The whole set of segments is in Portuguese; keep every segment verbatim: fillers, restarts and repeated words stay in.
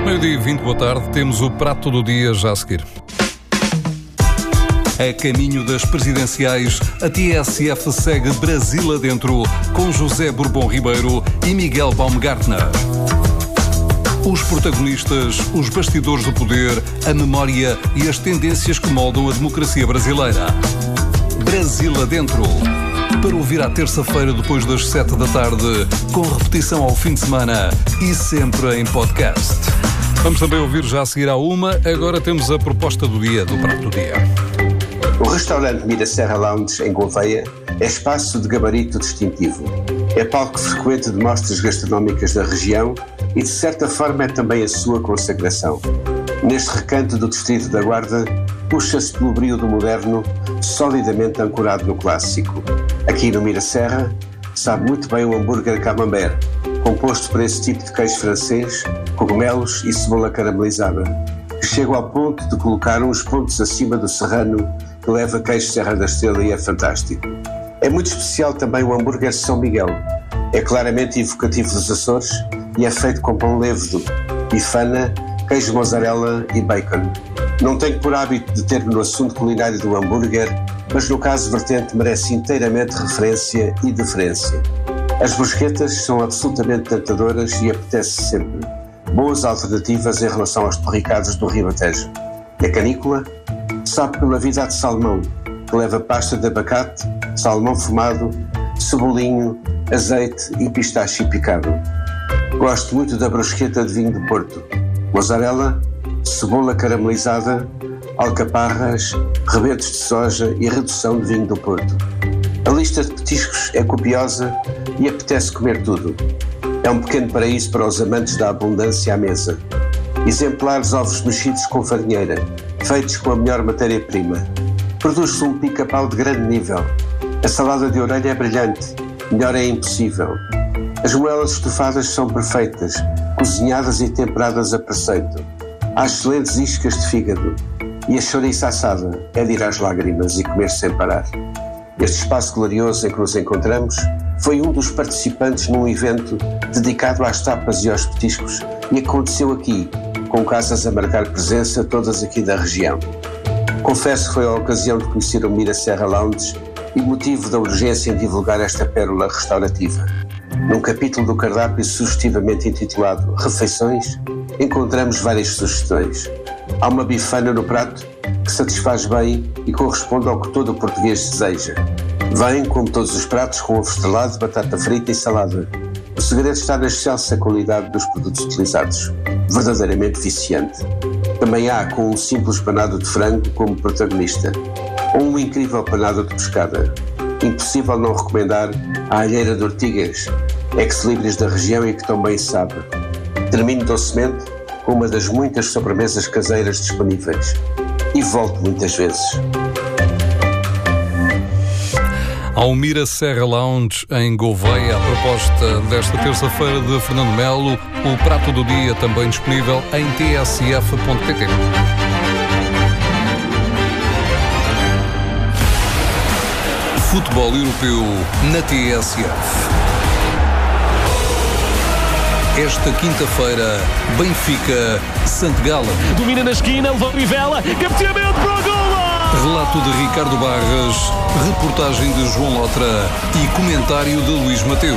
Meio-dia e vinte, boa tarde. Temos o prato do dia já a seguir. A caminho das presidenciais, a T S F segue Brasil adentro, com José Bourbon Ribeiro e Miguel Baumgartner. Os protagonistas, os bastidores do poder, a memória e as tendências que moldam a democracia brasileira. Brasil adentro. Para ouvir à terça-feira depois das sete da tarde, com repetição ao fim de semana e sempre em podcast. Vamos também ouvir já a seguir à uma. Agora temos a proposta do dia, do prato do dia. O restaurante Miraserra Lounge, em Gouveia, é espaço de gabarito distintivo. É palco frequente de mostras gastronómicas da região e, de certa forma, é também a sua consagração. Neste recanto do distrito da Guarda, puxa-se pelo brio do moderno, solidamente ancorado no clássico. Aqui no Miraserra, sabe muito bem o hambúrguer camembert, composto por esse tipo de queijo francês, cogumelos e cebola caramelizada, que chega ao ponto de colocar uns pontos acima do serrano que leva queijo Serra da Estrela e é fantástico. É muito especial também o hambúrguer São Miguel. É claramente evocativo dos Açores e é feito com pão levedo, bifana, queijo mozzarella e bacon. Não tenho por hábito de ter-me no assunto culinário do hambúrguer, mas no caso vertente merece inteiramente referência e deferência. As brusquetas são absolutamente tentadoras e apetece sempre. Boas alternativas em relação aos torricados do Ribatejo. E a canícula sabe pela vida de salmão, que leva pasta de abacate, salmão fumado, cebolinho, azeite e pistache picado. Gosto muito da brusqueta de vinho do Porto. Mozzarella, cebola caramelizada, alcaparras, rebentos de soja e redução de vinho do Porto. A lista de petiscos é copiosa e apetece comer tudo. É um pequeno paraíso para os amantes da abundância à mesa. Exemplares ovos mexidos com farinheira, feitos com a melhor matéria-prima. Produz-se um pica-pau de grande nível. A salada de orelha é brilhante, melhor é impossível. As moelas estofadas são perfeitas, cozinhadas e temperadas a preceito. Há excelentes iscas de fígado. E a chouriça assada é de ir às lágrimas e comer sem parar. Este espaço glorioso em que nos encontramos foi um dos participantes num evento dedicado às tapas e aos petiscos e aconteceu aqui, com casas a marcar presença, todas aqui da região. Confesso que foi a ocasião de conhecer o Miraserra Lounge e motivo da urgência em divulgar esta pérola restaurativa. Num capítulo do cardápio sugestivamente intitulado Refeições, encontramos várias sugestões. Há uma bifana no prato que satisfaz bem e corresponde ao que todo o português deseja. Vem, como todos os pratos, com ovo estrelado, batata frita e salada. O segredo está na excelsa qualidade dos produtos utilizados. Verdadeiramente viciante. Também há com um simples panado de frango como protagonista. Ou um incrível panado de pescada. Impossível não recomendar a alheira de Ortigas, ex-libris da região e que tão bem sabe. Termino docemente com uma das muitas sobremesas caseiras disponíveis. E volto muitas vezes. Ao Miraserra Lounge, em Gouveia, a proposta desta terça-feira de Fernando Melo, o prato do dia também disponível em t s f ponto p t. Futebol europeu na T S F. Esta quinta-feira, Benfica, Santo Gala. Domina na esquina, levou Rivela, cabeceamento para o golo! Relato de Ricardo Barras, reportagem de João Lotra e comentário de Luís Mateus.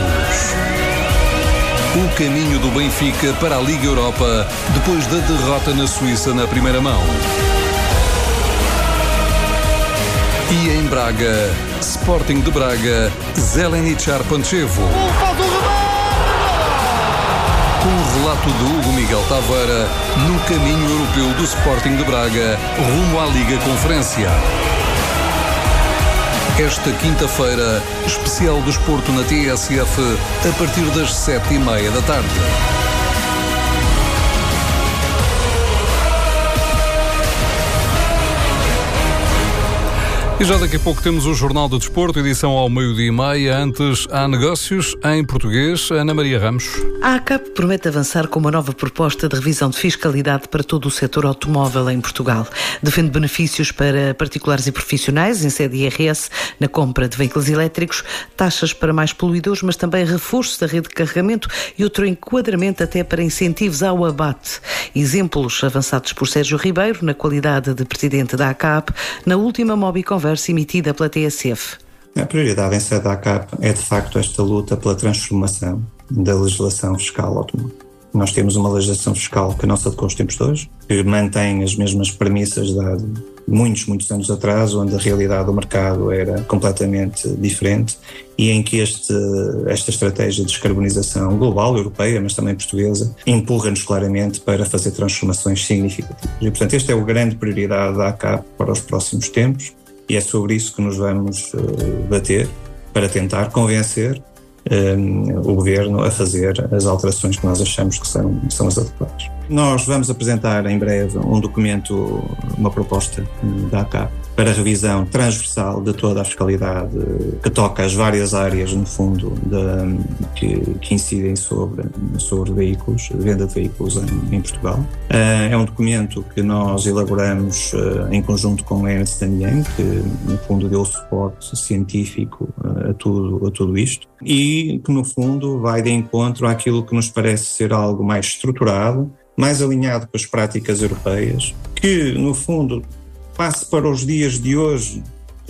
O caminho do Benfica para a Liga Europa depois da derrota na Suíça na primeira mão. E em Braga, Sporting de Braga, Zelenichar Panchevo. Com o relato de Hugo Miguel Taveira no caminho europeu do Sporting de Braga rumo à Liga Conferência. Esta quinta-feira, especial desporto na T S F a partir das sete e meia da tarde. E já daqui a pouco temos o Jornal do Desporto, edição ao meio-dia e meia. Antes, há negócios em português. Ana Maria Ramos. A ACAP promete avançar com uma nova proposta de revisão de fiscalidade para todo o setor automóvel em Portugal. Defende benefícios para particulares e profissionais, em sede I R S, na compra de veículos elétricos, taxas para mais poluidores, mas também reforço da rede de carregamento e outro enquadramento até para incentivos ao abate. Exemplos avançados por Sérgio Ribeiro, na qualidade de presidente da ACAP, na última Mobiconversa emitida pela T S F. A prioridade em sede da ACAP é, de facto, esta luta pela transformação da legislação fiscal automóvel. Nós temos uma legislação fiscal que não se adequou aos tempos de hoje, que mantém as mesmas premissas de há muitos, muitos anos atrás, onde a realidade do mercado era completamente diferente e em que este, esta estratégia de descarbonização global, europeia, mas também portuguesa, empurra-nos claramente para fazer transformações significativas. E, portanto, esta é a grande prioridade da ACAP para os próximos tempos e é sobre isso que nos vamos uh, bater para tentar convencer um, o Governo a fazer as alterações que nós achamos que são, são as adequadas. Nós vamos apresentar em breve um documento, uma proposta da ACAP para revisão transversal de toda a fiscalidade que toca as várias áreas, no fundo, de, que, que incidem sobre, sobre veículos, venda de veículos em, em Portugal. Uh, é um documento que nós elaboramos uh, em conjunto com a Ernst and Young, que, no fundo, deu suporte científico uh, a, tudo, a tudo isto, e que, no fundo, vai de encontro àquilo que nos parece ser algo mais estruturado, mais alinhado com as práticas europeias, que, no fundo, passe para os dias de hoje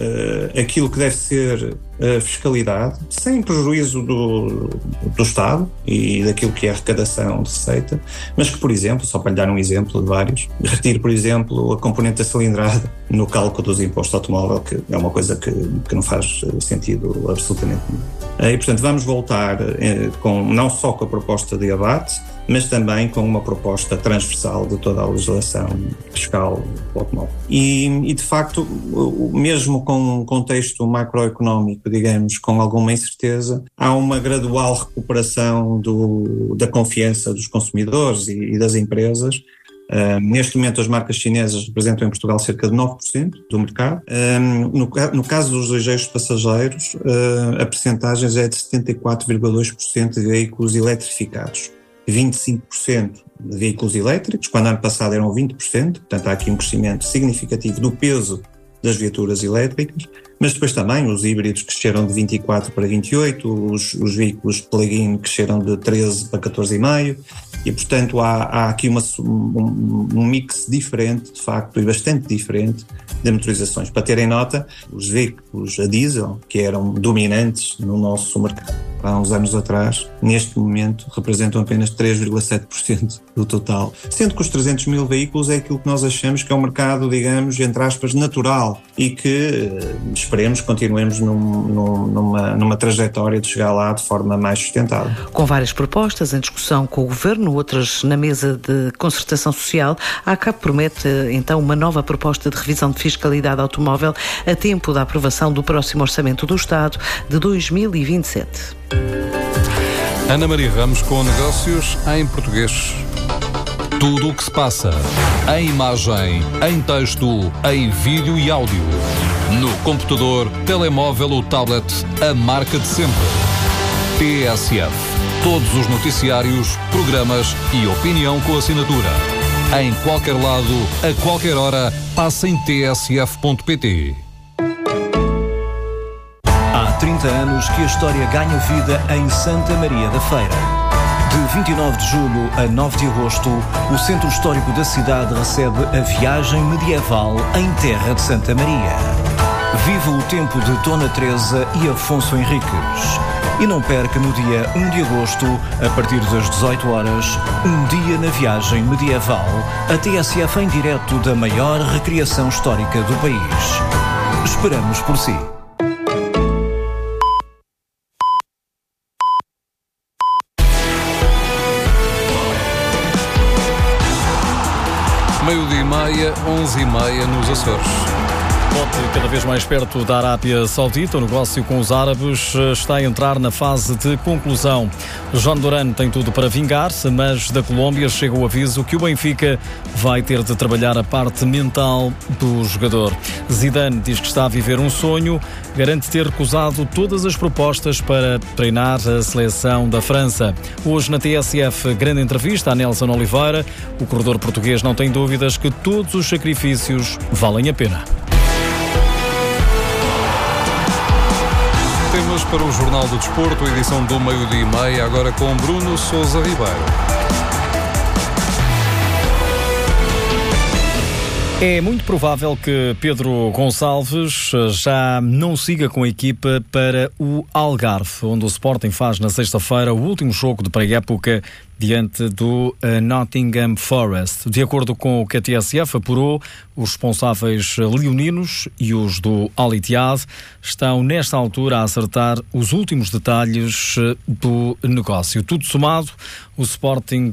uh, aquilo que deve ser a fiscalidade, sem prejuízo do, do Estado e daquilo que é a arrecadação de receita, mas que, por exemplo, só para lhe dar um exemplo de vários, retire, por exemplo, a componente da cilindrada no cálculo dos impostos automóvel, que é uma coisa que, que não faz sentido absolutamente nenhum. E, portanto, vamos voltar eh, com, não só com a proposta de abate, mas também com uma proposta transversal de toda a legislação fiscal do automóvel. E, e, de facto, mesmo com um contexto macroeconómico, digamos, com alguma incerteza, há uma gradual recuperação do, da confiança dos consumidores e, e das empresas. Uh, neste momento as marcas chinesas representam em Portugal cerca de nove por cento do mercado. Uh, no, no caso dos ligeiros passageiros, uh, a percentagem é de setenta e quatro vírgula dois por cento de veículos eletrificados, vinte e cinco por cento de veículos elétricos, quando ano passado eram vinte por cento, portanto há aqui um crescimento significativo do peso das viaturas elétricas, mas depois também os híbridos cresceram de vinte e quatro para vinte e oito, os, os veículos plug-in cresceram de treze para catorze vírgula cinco e, portanto, há, há aqui uma, um, um mix diferente, de facto, e bastante diferente de motorizações. Para terem nota, os veículos a diesel, que eram dominantes no nosso mercado há uns anos atrás, neste momento representam apenas três vírgula sete por cento do total, sendo que os trezentos mil veículos é aquilo que nós achamos que é um mercado, digamos, entre aspas, natural e que esperemos que continuemos num, num, numa, numa trajetória de chegar lá de forma mais sustentável. Com várias propostas em discussão com o Governo, outras na mesa de concertação social, a ACAP promete então uma nova proposta de revisão de fiscalidade automóvel a tempo da aprovação do próximo Orçamento do Estado de dois mil e vinte e sete. Ana Maria Ramos com negócios em português. Tudo o que se passa, em imagem, em texto, em vídeo e áudio. No computador, telemóvel ou tablet, a marca de sempre. T S F. Todos os noticiários, programas e opinião com assinatura. Em qualquer lado, a qualquer hora, passa em t s f ponto p t. Há trinta anos que a história ganha vida em Santa Maria da Feira. De vinte e nove de julho a nove de agosto, o centro histórico da cidade recebe a viagem medieval em terra de Santa Maria. Viva o tempo de Dona Teresa e Afonso Henriques. E não perca no dia um de agosto, a partir das dezoito horas, um dia na viagem medieval, a T S F em direto da maior recriação histórica do país. Esperamos por si. Meio-dia e meia, onze e meia nos Açores. Bote cada vez mais perto da Arábia Saudita. O negócio com os árabes está a entrar na fase de conclusão. João Duran tem tudo para vingar-se, mas da Colômbia chega o aviso que o Benfica vai ter de trabalhar a parte mental do jogador. Zidane diz que está a viver um sonho, garante ter recusado todas as propostas para treinar a seleção da França. Hoje na T S F, grande entrevista a Nelson Oliveira. O corredor português não tem dúvidas que todos os sacrifícios valem a pena. Temas para o Jornal do Desporto, edição do meio-dia e meia, agora com Bruno Sousa Ribeiro. É muito provável que Pedro Gonçalves já não siga com a equipa para o Algarve, onde o Sporting faz na sexta-feira o último jogo de pré-época diante do Nottingham Forest. De acordo com o que a T S F apurou, os responsáveis leoninos e os do Al Ittihad estão nesta altura a acertar os últimos detalhes do negócio. Tudo somado, o Sporting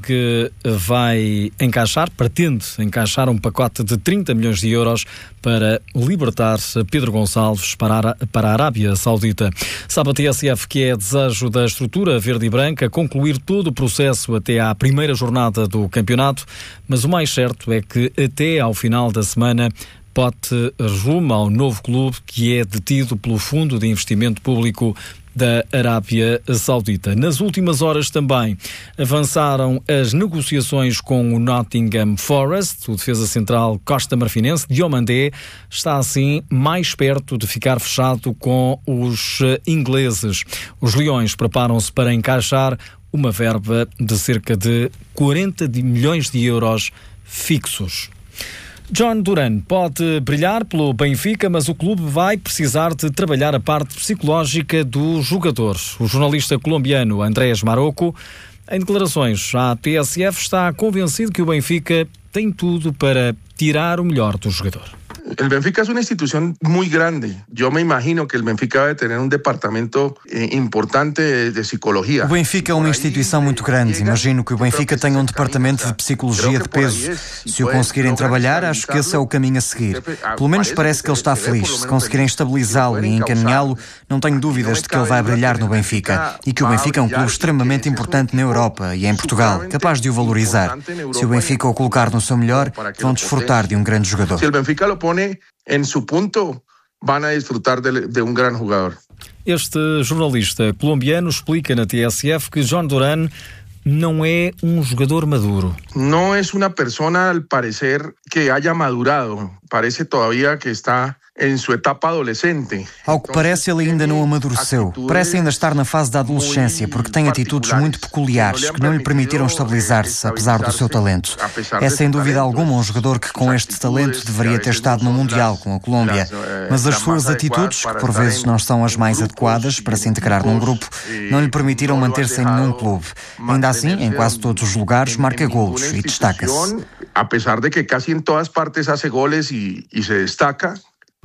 vai encaixar, pretende encaixar um pacote de trinta milhões de euros para libertar Pedro Gonçalves para a, para a Arábia Saudita. Sabe a T S F que é desejo da estrutura verde e branca concluir todo o processo até à primeira jornada do campeonato, mas o mais certo é que até ao final da semana Pote rumo ao novo clube que é detido pelo Fundo de Investimento Público da Arábia Saudita. Nas últimas horas também avançaram as negociações com o Nottingham Forest. O defesa central Costa Marfinense, Diomandé, está assim mais perto de ficar fechado com os ingleses. Os leões preparam-se para encaixar uma verba de cerca de quarenta milhões de euros fixos. João Duran pode brilhar pelo Benfica, mas o clube vai precisar de trabalhar a parte psicológica do jogador. O jornalista colombiano Andrés Marocco, em declarações à T S F, está convencido que o Benfica tem tudo para tirar o melhor do jogador. El Benfica es una institución muy grande. Yo me imagino que el Benfica debe tener un departamento eh, importante de, de psicología. O Benfica é uma instituição muito grande. Imagino que o Benfica tenha um departamento de psicologia de peso. Se o conseguirem trabalhar, acho que esse é o caminho a seguir. Pelo menos parece que ele está feliz. Se conseguirem estabilizá-lo e encaminhá-lo, não tenho dúvidas de que ele vai brilhar no Benfica. E que o Benfica é um clube extremamente importante na Europa e em Portugal, capaz de o valorizar. Se o Benfica o colocar no seu melhor, vão desfrutar de um grande jogador. Se o Benfica lo pone em seu ponto, vão a desfrutar de, de um grande jogador. Este jornalista colombiano explica na T S F que João Duran não é um jogador maduro. Não é uma pessoa, al parecer, que haya madurado. Parece todavía que está em sua etapa adolescente. Ao que parece, ele ainda não amadureceu. Parece ainda estar na fase da adolescência, porque tem atitudes muito peculiares que não lhe permitiram estabilizar-se, apesar do seu talento. É sem dúvida alguma um jogador que com este talento deveria ter estado no Mundial com a Colômbia, mas as suas atitudes, que por vezes não são as mais adequadas para se integrar num grupo, não lhe permitiram manter-se em nenhum clube. Ainda assim, em quase todos os lugares, marca golos e destaca-se. Apesar de que quase em todas partes hace goles e, e se destaca.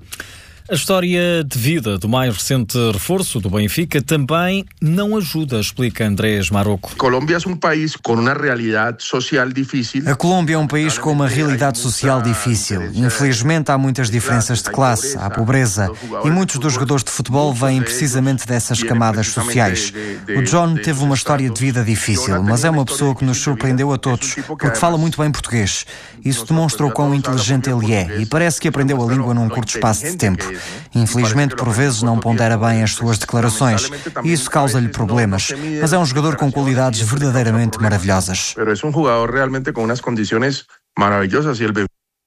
A história de vida do mais recente reforço do Benfica também não ajuda, explica Andrés Marocco. Colômbia é um país com uma realidade social difícil. A Colômbia é um país com uma realidade social difícil. Infelizmente há muitas diferenças de classe, há pobreza, e muitos dos jogadores de futebol vêm precisamente dessas camadas sociais. O John teve uma história de vida difícil, mas é uma pessoa que nos surpreendeu a todos, porque fala muito bem português. Isso demonstra o quão inteligente ele é, e parece que aprendeu a língua num curto espaço de tempo. Infelizmente, por vezes, não pondera bem as suas declarações e isso causa-lhe problemas, mas é um jogador com qualidades verdadeiramente maravilhosas. Mas é um jogador realmente com umas condições maravilhosas e ele...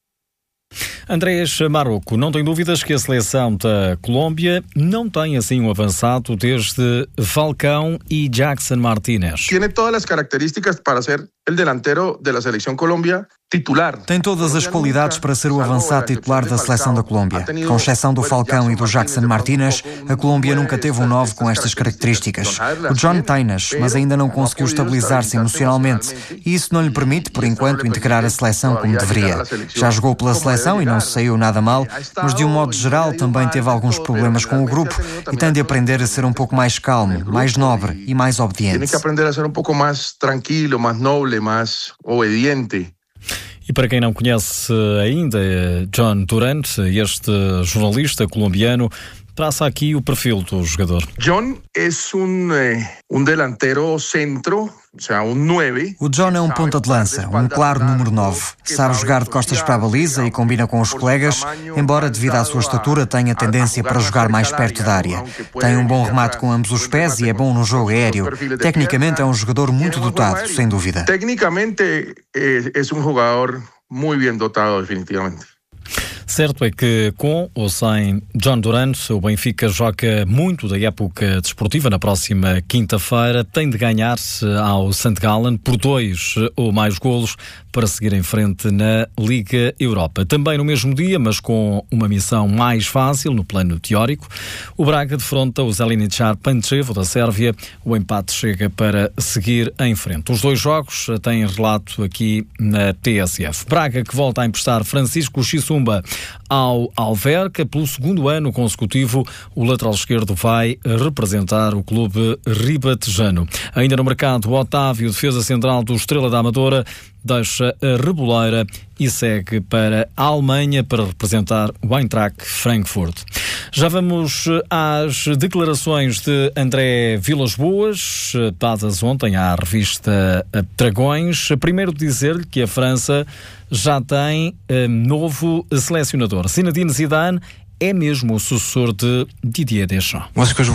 Andrés Marocco não tem dúvidas que a seleção da Colômbia não tem assim um avançado desde Falcão e Jackson Martínez. Tem todas as características para ser o delantero da seleção Colômbia titular. Tem todas as qualidades para ser o avançado titular da seleção da Colômbia. Com exceção do Falcão e do Jackson Martínez, a Colômbia nunca teve um nove com estas características. O John Tainas, mas ainda não conseguiu estabilizar-se emocionalmente e isso não lhe permite, por enquanto, integrar a seleção como deveria. Já jogou pela seleção e não se saiu nada mal, mas de um modo geral também teve alguns problemas com o grupo e tem de aprender a ser um pouco mais calmo, mais nobre e mais obediente. Tem que aprender a ser um pouco mais tranquilo, mais noble, mais obediente. E para quem não conhece ainda John Durant, este jornalista colombiano, traça aqui o perfil do jogador. John é um, eh, um delantero centro, ou seja, um nove. O John é um ponta de lança, um claro número nove. Sabe jogar de costas para a baliza e combina com os colegas, embora devido à sua estatura tenha tendência para jogar mais perto da área. Tem um bom remate com ambos os pés e é bom no jogo aéreo. Tecnicamente é um jogador muito dotado, sem dúvida. Tecnicamente é, é um jogador muito bem dotado, definitivamente. Certo é que, com ou sem John Durant, o Benfica joga muito da época desportiva na próxima quinta-feira. Tem de ganhar-se ao Saint Gallen por dois ou mais golos para seguir em frente na Liga Europa. Também no mesmo dia, mas com uma missão mais fácil no plano teórico, o Braga defronta o Zeliničar Pančevo da Sérvia. O empate chega para seguir em frente. Os dois jogos têm relato aqui na T S F. Braga que volta a emprestar Francisco Xisumba ao Alverca. Pelo segundo ano consecutivo, o lateral esquerdo vai representar o clube ribatejano. Ainda no mercado, o Otávio, defesa central do Estrela da Amadora, deixa a Reboleira e segue para a Alemanha para representar o Eintracht Frankfurt. Já vamos às declarações de André Vilas-Boas, dadas ontem à revista Dragões. Primeiro dizer-lhe que a França já tem um, novo selecionador. Zinedine Zidane é mesmo o sucessor de Didier Deschamps.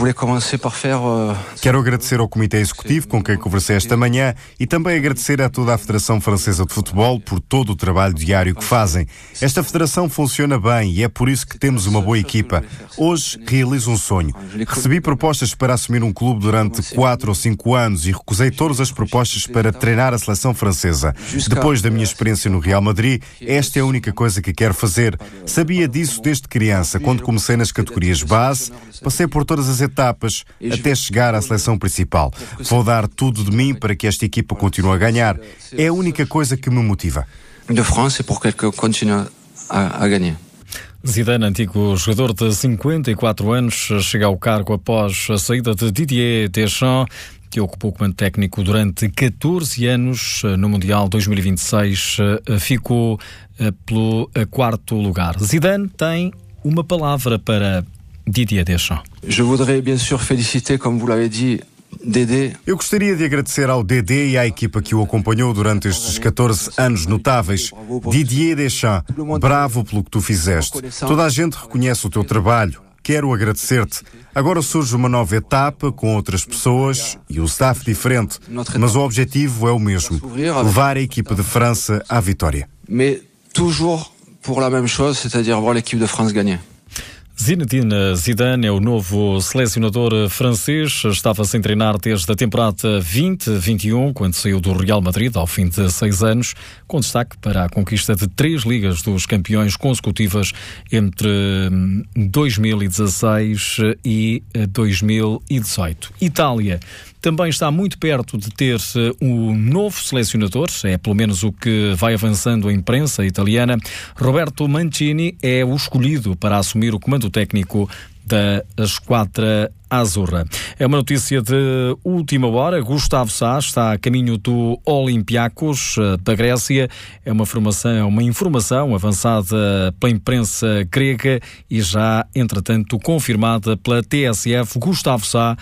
Quero agradecer ao Comitê Executivo com quem conversei esta manhã e também agradecer a toda a Federação Francesa de Futebol por todo o trabalho diário que fazem. Esta federação funciona bem e é por isso que temos uma boa equipa. Hoje realizo um sonho. Recebi propostas para assumir um clube durante quatro ou cinco anos e recusei todas as propostas para treinar a seleção francesa. Depois da minha experiência no Real Madrid, esta é a única coisa que quero fazer. Sabia disso desde criança. Quando comecei nas categorias base, passei por todas as etapas até chegar à seleção principal. Vou dar tudo de mim para que esta equipa continue a ganhar. É a única coisa que me motiva. De France, pour que continue a ganhar. Zidane, antigo jogador de cinquenta e quatro anos, chega ao cargo após a saída de Didier Deschamps, que ocupou o comando técnico durante catorze anos. No Mundial dois mil e vinte e seis ficou pelo quarto lugar. Zidane tem uma palavra para Didier Deschamps. Je voudrais bien sûr féliciter, comme vous l'avez dit, Dédé. Eu gostaria de agradecer ao Dédé e à equipa que o acompanhou durante estes catorze anos notáveis. Didier Deschamps, bravo pelo que tu fizeste. Toda a gente reconhece o teu trabalho. Quero agradecer-te. Agora surge uma nova etapa com outras pessoas e um staff diferente, mas o objetivo é o mesmo: levar a equipa de França à vitória. Mais toujours pour la même chose, c'est-à-dire voir l'équipe de France gagner. Zinedine Zidane é o novo selecionador francês. Estava sem treinar desde a temporada vinte vinte e um, quando saiu do Real Madrid ao fim de seis anos, com destaque para a conquista de três ligas dos campeões consecutivas entre dois mil e dezasseis e dois mil e dezoito. Itália também está muito perto de ter um novo selecionador, é pelo menos o que vai avançando a imprensa italiana. Roberto Mancini é o escolhido para assumir o comando técnico da Squadra Azzurra. É uma notícia de última hora. Gustavo Sá está a caminho do Olympiacos da Grécia. É uma informação, uma informação avançada pela imprensa grega e já, entretanto, confirmada pela T S F. Gustavo Sá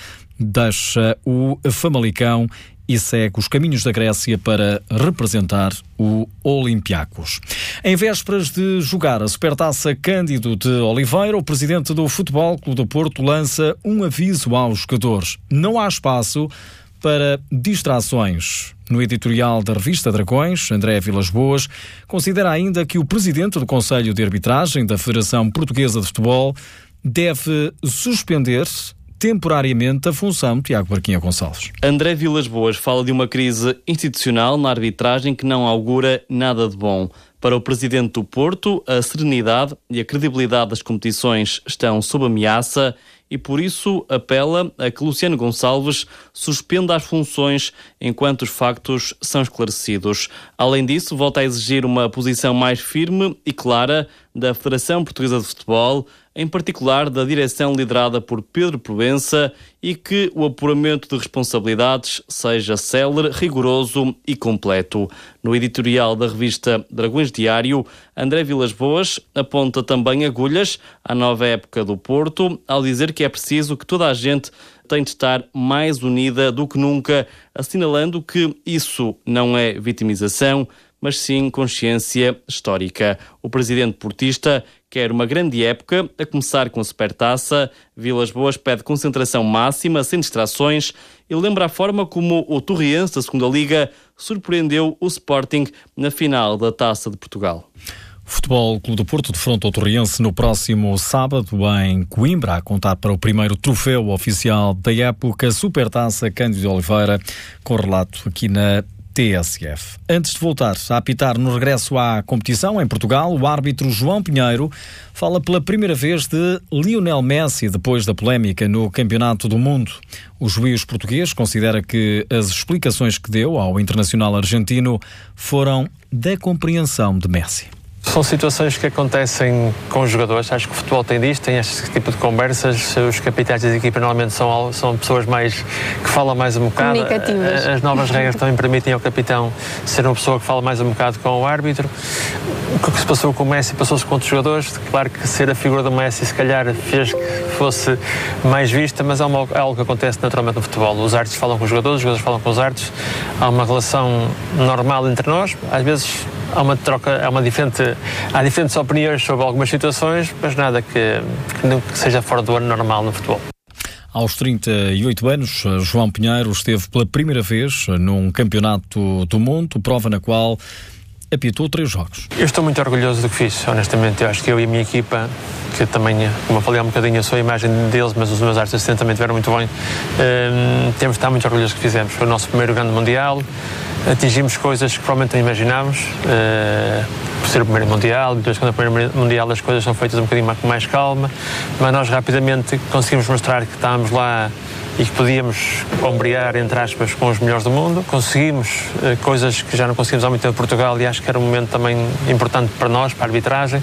deixa o Famalicão e segue os caminhos da Grécia para representar o Olympiacos. Em vésperas de jogar a Supertaça Cândido de Oliveira, o presidente do Futebol Clube do Porto lança um aviso aos jogadores. Não há espaço para distrações. No editorial da revista Dragões, André Vilas-Boas considera ainda que o presidente do Conselho de Arbitragem da Federação Portuguesa de Futebol deve suspender temporariamente a função de Tiago Barquinha Gonçalves. André Vilas-Boas fala de uma crise institucional na arbitragem que não augura nada de bom. Para o presidente do Porto, a serenidade e a credibilidade das competições estão sob ameaça e, por isso, apela a que Luciano Gonçalves suspenda as funções enquanto os factos são esclarecidos. Além disso, volta a exigir uma posição mais firme e clara da Federação Portuguesa de Futebol, em particular da direção liderada por Pedro Proença, e que o apuramento de responsabilidades seja célere, rigoroso e completo. No editorial da revista Dragões Diário, André Vilas-Boas aponta também agulhas à nova época do Porto, ao dizer que é preciso que toda a gente tem de estar mais unida do que nunca, assinalando que isso não é vitimização, mas sim consciência histórica. O presidente portista quer uma grande época, a começar com a Supertaça. Vilas-Boas pede concentração máxima, sem distrações, e lembra a forma como o Torriense da segunda Liga surpreendeu o Sporting na final da Taça de Portugal. Futebol Clube do Porto defronta o Torriense no próximo sábado em Coimbra, a contar para o primeiro troféu oficial da época, Supertaça Cândido Oliveira, com relato aqui na T S F. Antes de voltar a apitar no regresso à competição em Portugal, o árbitro João Pinheiro fala pela primeira vez de Lionel Messi depois da polémica no Campeonato do Mundo. O juiz português considera que as explicações que deu ao internacional argentino foram da compreensão de Messi. São situações que acontecem com os jogadores. Acho que o futebol tem disto, tem este tipo de conversas. Os capitães das equipas normalmente são, são pessoas mais que falam mais um bocado. Comunicativas. As novas regras também permitem ao capitão ser uma pessoa que fala mais um bocado com o árbitro. O que se passou com o Messi passou-se com outros jogadores. Claro que ser a figura do Messi se calhar fez que fosse mais vista, mas é, uma, é algo que acontece naturalmente no futebol. Os árbitros falam com os jogadores, os jogadores falam com os árbitros. Há uma relação normal entre nós. Às vezes há uma troca, há uma diferente, há diferentes opiniões sobre algumas situações, mas nada que, que, não, que seja fora do ano normal no futebol. Aos trinta e oito anos, João Pinheiro esteve pela primeira vez num campeonato do mundo, prova na qual apitou três jogos. Eu estou muito orgulhoso do que fiz, honestamente. Eu acho que eu e a minha equipa, que também, como eu falei há um bocadinho, eu sou a imagem deles, mas os meus árbitros assistentes também tiveram muito bem. Um, temos de estar muito orgulhosos do que fizemos. Foi o nosso primeiro grande mundial. Atingimos coisas que provavelmente não imaginámos, uh, por ser o primeiro mundial. Depois, quando é o primeiro mundial, as coisas são feitas um bocadinho mais, com mais calma, mas nós rapidamente conseguimos mostrar que estávamos lá e que podíamos ombrear, entre aspas, com os melhores do mundo. Conseguimos uh, coisas que já não conseguimos há muito tempo em Portugal, e acho que era um momento também importante para nós, para a arbitragem.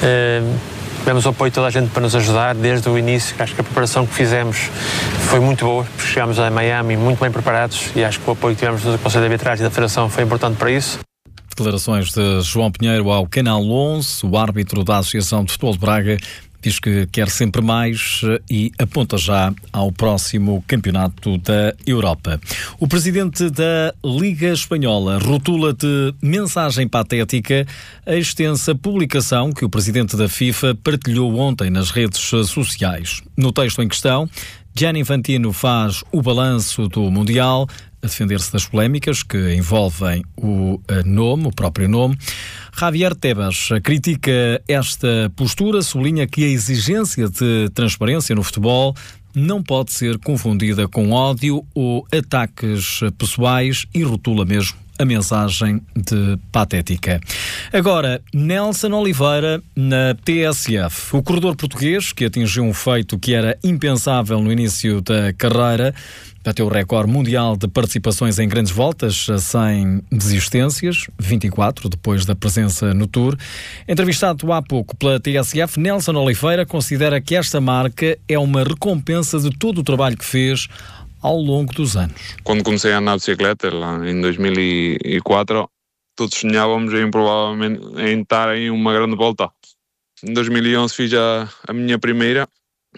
Uh, Tivemos o apoio de toda a gente para nos ajudar desde o início. Acho que a preparação que fizemos foi muito boa, porque chegámos a Miami muito bem preparados, e acho que o apoio que tivemos do Conselho de Arbitragem e da Federação foi importante para isso. Declarações de João Pinheiro ao Canal onze, o árbitro da Associação de Futebol de Braga diz que quer sempre mais e aponta já ao próximo campeonato da Europa. O presidente da Liga Espanhola rotula de mensagem patética a extensa publicação que o presidente da FIFA partilhou ontem nas redes sociais. No texto em questão, Gianni Infantino faz o balanço do Mundial, a defender-se das polémicas que envolvem o nome, o próprio nome. Javier Tebas critica esta postura, sublinha que a exigência de transparência no futebol não pode ser confundida com ódio ou ataques pessoais, e rotula mesmo a mensagem de patética. Agora, Nelson Oliveira na T S F. O corredor português, que atingiu um feito que era impensável no início da carreira, bateu o recorde mundial de participações em grandes voltas sem desistências, vinte e quatro, depois da presença no Tour. Entrevistado há pouco pela T S F, Nelson Oliveira considera que esta marca é uma recompensa de todo o trabalho que fez ao longo dos anos. Quando comecei a andar de bicicleta, lá em dois mil e quatro, todos sonhávamos em provavelmente em estar em uma grande volta. Em dois mil e onze fiz a, a minha primeira,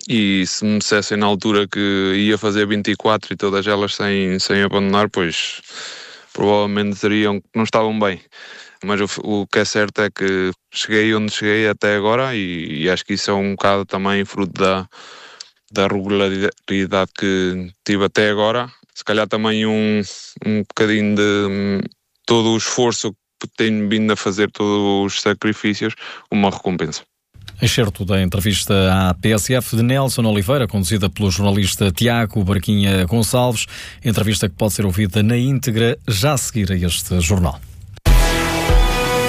e se me dissessem na altura que ia fazer vinte e quatro e todas elas sem, sem abandonar, pois provavelmente diriam que não estavam bem. Mas o, o que é certo é que cheguei onde cheguei até agora, e, e acho que isso é um bocado também fruto da da regularidade que tive até agora. Se calhar também um, um bocadinho de um, todo o esforço que tenho vindo a fazer, todos os sacrifícios, uma recompensa. Excerto da entrevista à T S F de Nelson Oliveira, conduzida pelo jornalista Tiago Barquinha Gonçalves, entrevista que pode ser ouvida na íntegra já a seguir a este jornal.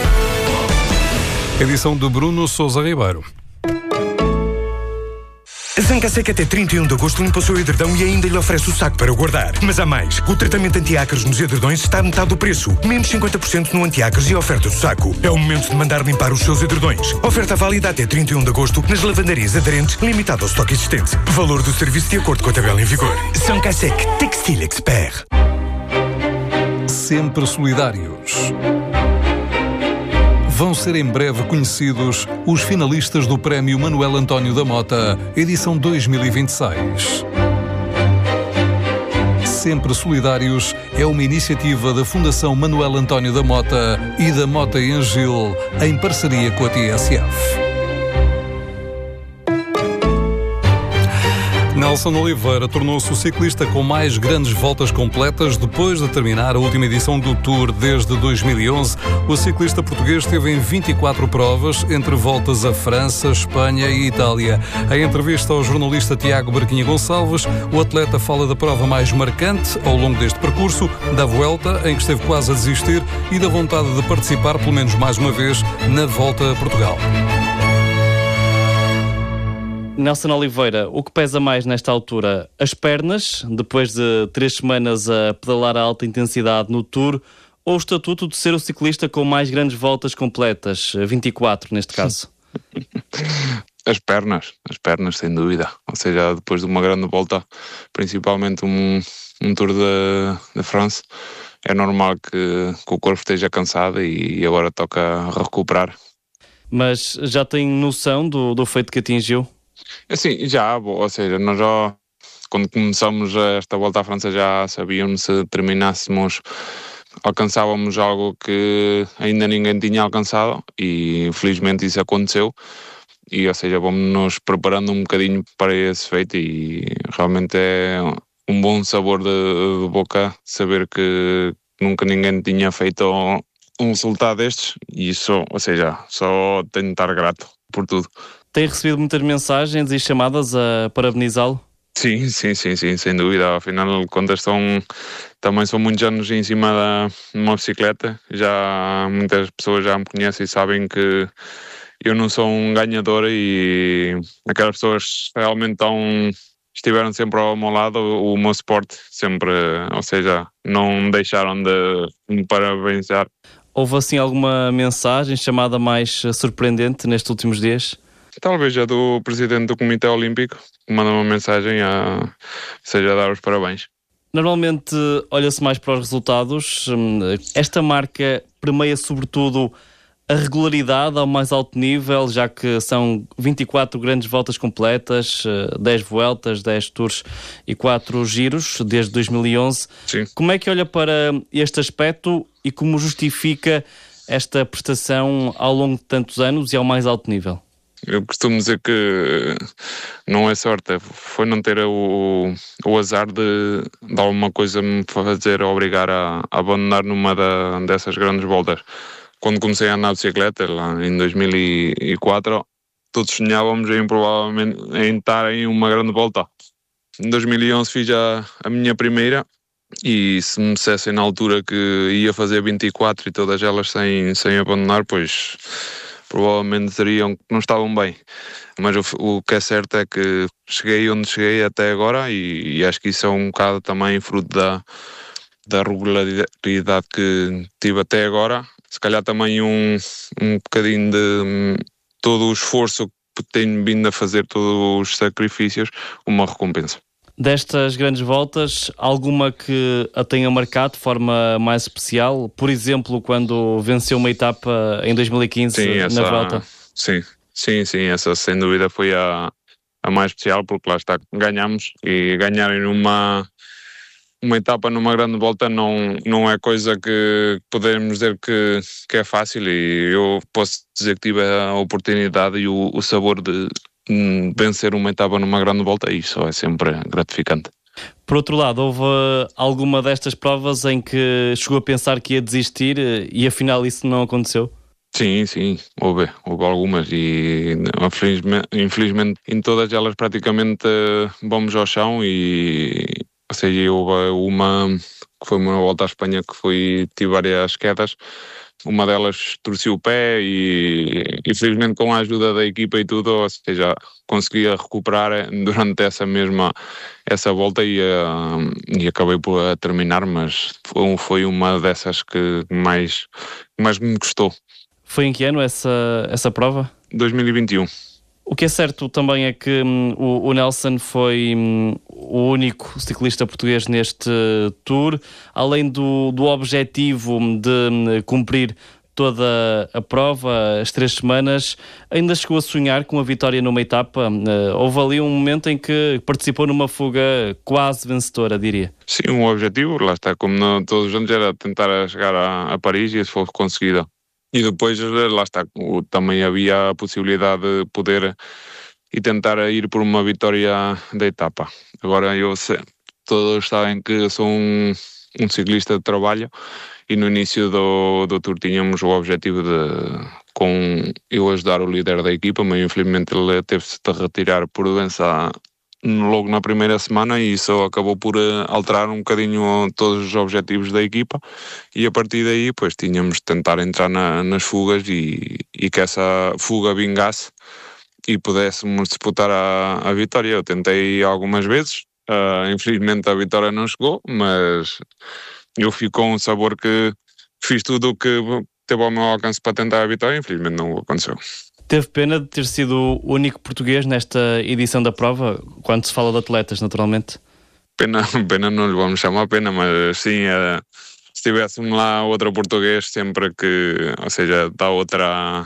Edição de Bruno Sousa Ribeiro. A Zancaseca até trinta e um de agosto limpa o seu edredão e ainda lhe oferece o saco para guardar. Mas há mais. O tratamento anti-ácaros nos edredões está a metade do preço. Menos cinquenta por cento no anti-ácaros e a oferta do saco. É o momento de mandar limpar os seus edredões. Oferta válida até trinta e um de agosto nas lavandarias aderentes, limitado ao estoque existente. Valor do serviço de acordo com a tabela em vigor. Zancaseca Textile Expert. Sempre solidários. Vão ser em breve conhecidos os finalistas do Prémio Manuel António da Mota, edição dois mil e vinte e seis. Sempre Solidários é uma iniciativa da Fundação Manuel António da Mota e da Mota e Angil, em parceria com a T S F. Nelson Oliveira tornou-se o ciclista com mais grandes voltas completas depois de terminar a última edição do Tour desde dois mil e onze. O ciclista português esteve em vinte e quatro provas, entre voltas a França, Espanha e Itália. Em entrevista ao jornalista Tiago Barquinha Gonçalves, o atleta fala da prova mais marcante ao longo deste percurso, da Vuelta, em que esteve quase a desistir, e da vontade de participar, pelo menos mais uma vez, na Volta a Portugal. Nelson Oliveira, o que pesa mais nesta altura? As pernas, depois de três semanas a pedalar a alta intensidade no Tour, ou o estatuto de ser o ciclista com mais grandes voltas completas, vinte e quatro neste caso? As pernas, as pernas sem dúvida. Ou seja, depois de uma grande volta, principalmente um, um Tour de, de France, é normal que, que o corpo esteja cansado e agora toca recuperar. Mas já tem noção do, do feito que atingiu? Assim, já, ou seja, nós já, quando começamos esta volta à França, já sabíamos se terminássemos, alcançávamos algo que ainda ninguém tinha alcançado e felizmente isso aconteceu. E, ou seja, vamos-nos preparando um bocadinho para esse feito e realmente é um bom sabor de, de boca saber que nunca ninguém tinha feito um resultado destes e isso, ou seja, só tenho de estar grato por tudo. Tem recebido muitas mensagens e chamadas a parabenizá-lo? Sim, sim, sim, sim, sem dúvida. Afinal de contas, são, também são muitos anos em cima da uma bicicleta. Já muitas pessoas já me conhecem e sabem que eu não sou um ganhador e aquelas pessoas realmente estão, estiveram sempre ao meu lado, o, o meu suporte sempre, ou seja, não deixaram de me parabenizar. Houve assim alguma mensagem, chamada mais surpreendente nestes últimos dias? Talvez a do presidente do Comitê Olímpico, que manda uma mensagem a, seja, a dar os parabéns. Normalmente olha-se mais para os resultados. Esta marca permeia sobretudo a regularidade ao mais alto nível, já que são vinte e quatro grandes voltas completas, dez Vueltas, dez Tours e quatro Giros desde dois mil e onze. Sim. Como é que olha para este aspecto e como justifica esta prestação ao longo de tantos anos e ao mais alto nível? Eu costumo dizer que não é sorte, foi não ter o, o azar de, de alguma coisa me fazer obrigar a, a abandonar numa da, dessas grandes voltas. Quando comecei a andar de bicicleta, lá em dois mil e quatro, todos sonhávamos em provavelmente em estar em uma grande volta. Em dois mil e onze fiz a, a minha primeira e se me dissessem na altura que ia fazer vinte e quatro e todas elas sem, sem abandonar, pois provavelmente diriam que não estavam bem. Mas o, o que é certo é que cheguei onde cheguei até agora e, e acho que isso é um bocado também fruto da, da regularidade que tive até agora. Se calhar também um, um bocadinho de um, todo o esforço que tenho vindo a fazer, todos os sacrifícios, uma recompensa. Destas grandes voltas, alguma que a tenha marcado de forma mais especial? Por exemplo, quando venceu uma etapa em dois mil e quinze sim, essa, na Vuelta? Sim, sim, sim, essa sem dúvida foi a, a mais especial, porque lá está, ganhamos e ganharem uma, uma etapa numa grande volta não, não é coisa que podemos dizer que, que é fácil e eu posso dizer que tive a oportunidade e o, o sabor de vencer uma etapa numa grande volta, isso é sempre gratificante. Por outro lado, houve alguma destas provas em que chegou a pensar que ia desistir e afinal isso não aconteceu? Sim, sim, houve, houve algumas e infelizmente, infelizmente em todas elas praticamente vamos ao chão e, ou seja, houve uma que foi uma volta à Espanha que foi, tive várias quedas uma delas torceu o pé e, e felizmente com a ajuda da equipa e tudo, ou seja, conseguia recuperar durante essa mesma essa volta e, uh, e acabei por uh, terminar, mas foi, foi uma dessas que mais, mais me custou. Foi em que ano essa, essa prova? dois mil e vinte e um. O que é certo também é que hum, o, o Nelson foi hum, o único ciclista português neste Tour, além do, do objetivo de hum, cumprir toda a prova, as três semanas, ainda chegou a sonhar com a vitória numa etapa. Uh, houve ali um momento em que participou numa fuga quase vencedora, diria. Sim, um objetivo, lá está, como no, todos os anos, era tentar chegar a, a Paris e se fosse conseguida. E depois, lá está, também havia a possibilidade de poder e tentar ir por uma vitória da etapa. Agora, eu sei, todos sabem que sou um, um ciclista de trabalho e no início do, do Tour tínhamos o objetivo de, com eu ajudar o líder da equipa, mas infelizmente ele teve-se de retirar por doença logo na primeira semana e isso acabou por alterar um bocadinho todos os objetivos da equipa e a partir daí pois tínhamos de tentar entrar na, nas fugas e, e que essa fuga vingasse e pudéssemos disputar a, a vitória. Eu tentei algumas vezes, uh, infelizmente a vitória não chegou, mas eu fico com um sabor que fiz tudo o que teve ao meu alcance para tentar a vitória, infelizmente não aconteceu. Teve pena de ter sido o único português nesta edição da prova, quando se fala de atletas, naturalmente? Pena, pena não lhe vamos chamar pena, mas sim, é, se tivéssemos lá outro português, sempre que, ou seja, dá outra,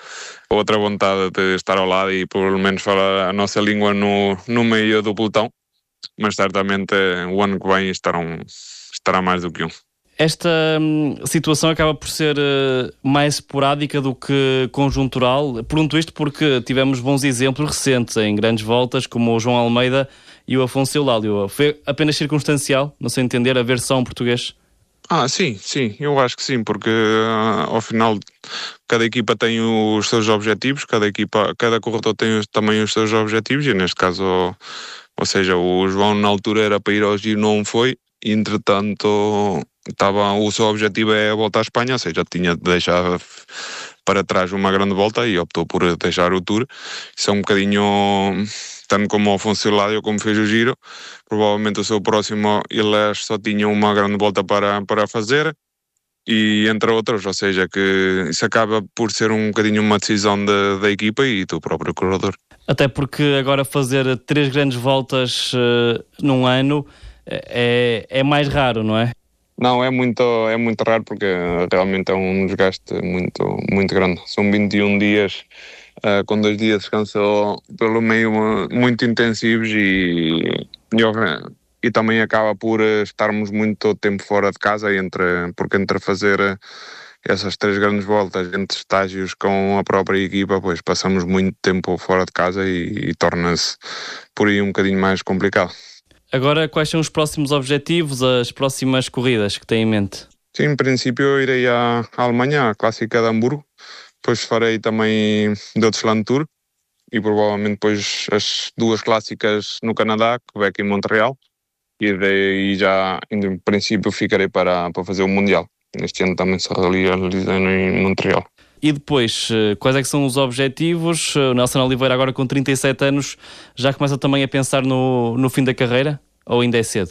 outra vontade de estar ao lado e pelo menos falar a nossa língua no, no meio do pelotão, mas certamente o ano que vem estarão, estará mais do que um. Esta hum, situação acaba por ser uh, mais esporádica do que conjuntural. Pergunto isto porque tivemos bons exemplos recentes em grandes voltas, como o João Almeida e o Afonso Eulálio. Foi apenas circunstancial, no seu entender, a versão português? Ah, sim, sim, eu acho que sim, porque uh, ao final cada equipa tem os seus objetivos, cada equipa, cada corredor tem também os seus objetivos e neste caso, ou seja, o João na altura era para ir ao Giro, não foi, e, entretanto... Estava, o seu objetivo é a volta à Espanha, ou seja, tinha de deixar para trás uma grande volta e optou por deixar o Tour. Isso é um bocadinho, tanto como o Afonso Eulálio, como fez o Giro, provavelmente o seu próximo ele só tinha uma grande volta para, para fazer e entre outros, ou seja, que isso acaba por ser um bocadinho uma decisão da, da equipa e do próprio corredor. Até porque agora fazer três grandes voltas uh, num ano é, é mais raro, não é? Não, é muito, é muito raro porque realmente é um desgaste muito, muito grande. São vinte e um dias, uh, com dois dias de descanso pelo meio muito intensivos e, e, e também acaba por estarmos muito tempo fora de casa, entre, porque entre fazer essas três grandes voltas, entre estágios com a própria equipa, pois passamos muito tempo fora de casa e, e torna-se por aí um bocadinho mais complicado. Agora, quais são os próximos objetivos, as próximas corridas que tem em mente? Sim, em princípio eu irei à Alemanha, à Clássica de Hamburgo, depois farei também Deutschland Tour e provavelmente depois as duas clássicas no Canadá, Quebec e Montreal, e daí já, em princípio, ficarei para, para fazer o Mundial. Este ano também se realiza em Montreal. E depois, quais é que são os objetivos? O Nelson Oliveira, agora com trinta e sete anos, já começa também a pensar no, no fim da carreira? Ou ainda é cedo?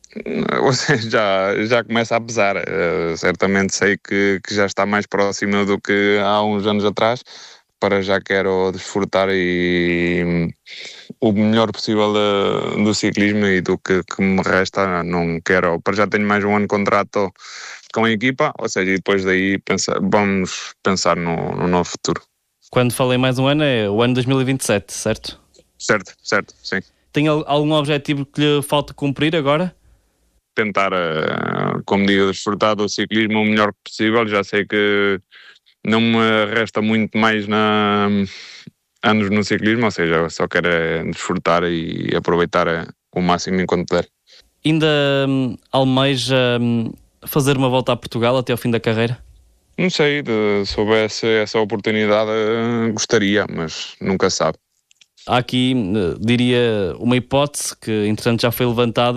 Já, já começa a pesar. Uh, certamente sei que, que já está mais próximo do que há uns anos atrás. Para já quero desfrutar e, um, o melhor possível de, do ciclismo e do que, que me resta. Não quero. Para já tenho mais um ano de contrato com a equipa, ou seja, e depois daí pensa, vamos pensar no, no novo futuro. Quando falei mais um ano é o ano dois mil e vinte e sete, certo? Certo, certo, sim. Tem algum objetivo que lhe falta cumprir agora? Tentar, como digo, desfrutar do ciclismo o melhor possível. Já sei que não me resta muito mais na, anos no ciclismo, ou seja, só quero desfrutar e aproveitar o máximo enquanto puder. Ainda hum, almeja hum, fazer uma volta a Portugal até ao fim da carreira? Não sei, de, se houvesse essa oportunidade gostaria, mas nunca sabe. Há aqui, diria, uma hipótese que, entretanto, já foi levantada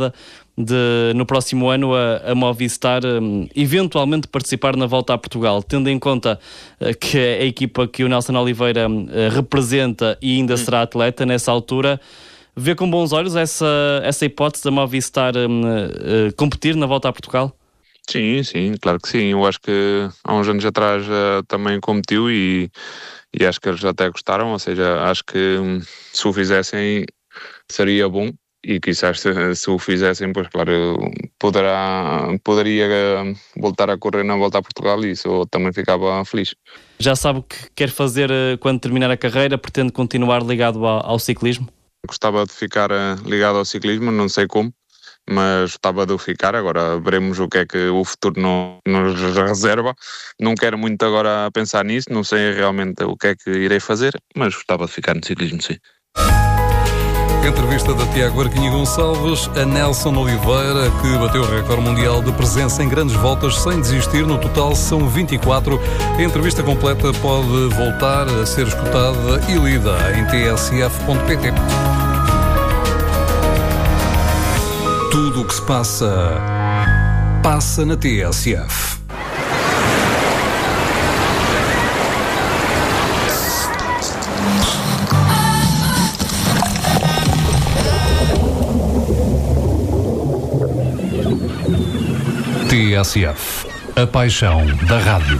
de, no próximo ano, a, a Movistar um, eventualmente participar na Volta a Portugal, tendo em conta uh, que a equipa que o Nelson Oliveira uh, representa e ainda será atleta nessa altura, vê com bons olhos essa, essa hipótese da Movistar um, uh, competir na Volta a Portugal? Sim, sim, claro que sim. Eu acho que há uns anos atrás uh, também competiu e, e acho que eles até gostaram, ou seja, acho que um, se o fizessem seria bom. E quizás se, se o fizessem, pois claro, poderá, poderia voltar a correr na Volta a Portugal e isso eu também ficava feliz. Já sabe o que quer fazer quando terminar a carreira? Pretende continuar ligado ao, ao ciclismo? Gostava de ficar ligado ao ciclismo, não sei como, mas gostava de ficar. Agora veremos o que é que o futuro no, nos reserva. Não quero muito agora pensar nisso, não sei realmente o que é que irei fazer, mas gostava de ficar no ciclismo, sim. Entrevista da Tiago Arquinha Gonçalves a Nelson Oliveira, que bateu o recorde mundial de presença em grandes voltas sem desistir. No total são vinte e quatro. A entrevista completa pode voltar a ser escutada e lida em t s f ponto p t. Tudo o que se passa, passa na T S F. T S F, a paixão da rádio.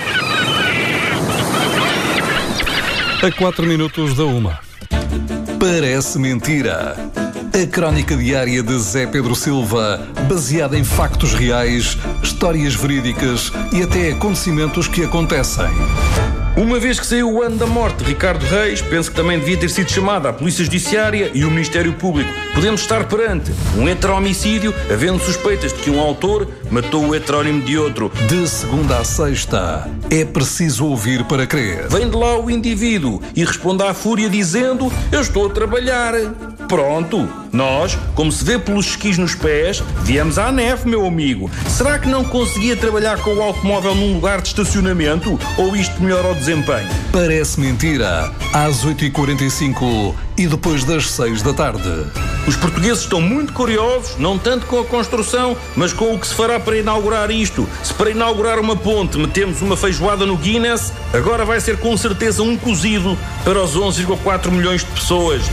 A quatro minutos da uma. Parece mentira. A crónica diária de Zé Pedro Silva, baseada em factos reais, histórias verídicas e até acontecimentos que acontecem. Uma vez que saiu o ano da morte de Ricardo Reis, penso que também devia ter sido chamada a Polícia Judiciária e o Ministério Público. Podemos estar perante um heteromicídio, havendo suspeitas de que um autor matou o heterónimo de outro. De segunda a sexta, é preciso ouvir para crer. Vem de lá o indivíduo e responde à fúria dizendo: eu estou a trabalhar. Pronto, nós, como se vê pelos esquis nos pés, viemos à neve, meu amigo. Será que não conseguia trabalhar com o automóvel num lugar de estacionamento? Ou isto melhora o desempenho? Parece mentira. Às oito e quarenta e cinco e depois das seis da tarde. Os portugueses estão muito curiosos, não tanto com a construção, mas com o que se fará para inaugurar isto. Se para inaugurar uma ponte metemos uma feijoada no Guinness, agora vai ser com certeza um cozido para os onze vírgula quatro milhões de pessoas.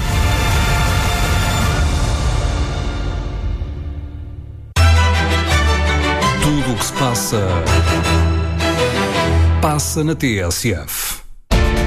Tudo o que se passa, passa na T S F.